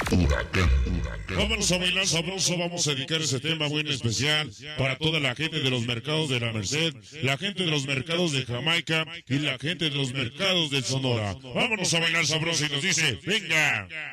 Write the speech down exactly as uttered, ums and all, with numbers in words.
Vámonos a bailar sabroso, vamos a dedicar ese tema muy especial para toda la gente de los mercados de la Merced, la gente de los mercados de Jamaica y la gente de los mercados de Sonora. Vámonos a bailar sabroso y nos dice, venga.